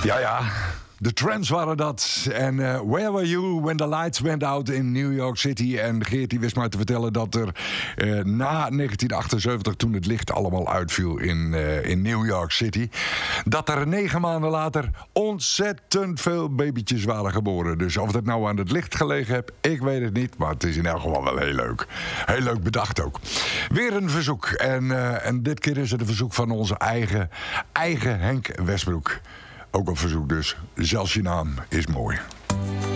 Ja, ja. De Trends waren dat. En Where Were You When The Lights Went Out in New York City. En Geert die wist mij te vertellen dat er na 1978... toen het licht allemaal uitviel in New York City... dat er 9 maanden later ontzettend veel babytjes waren geboren. Dus of dat nou aan het licht gelegen heb, ik weet het niet. Maar het is in elk geval wel heel leuk. Heel leuk bedacht ook. Weer een verzoek. En dit keer is het een verzoek van onze eigen Henk Westbroek. Ook een verzoek dus. Zelfs je naam is mooi.